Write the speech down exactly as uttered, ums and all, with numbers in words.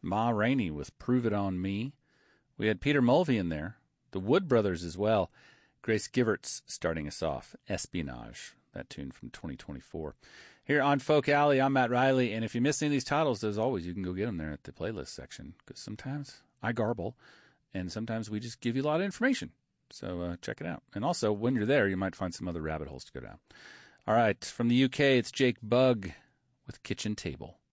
Ma Rainey with Prove It On Me. We had Peter Mulvey in there. The Wood Brothers as well. Grace Giverts starting us off. Espionage. That tune from twenty twenty-four. Here on Folk Alley, I'm Matt Riley. And if you miss any of these titles, as always, you can go get them there at the playlist section. Because sometimes I garble. And sometimes we just give you a lot of information. So uh, check it out. And also, when you're there, you might find some other rabbit holes to go down. All right. From the U K, it's Jake Bugg with Kitchen Table.